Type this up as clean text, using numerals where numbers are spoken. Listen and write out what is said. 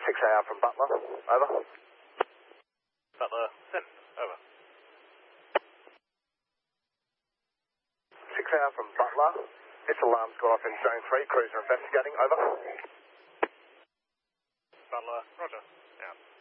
6AR from Butler, over. Butler, send, over. 6AR from Butler. This alarm's gone off in zone 3, cruiser investigating, over. Butler, roger, out.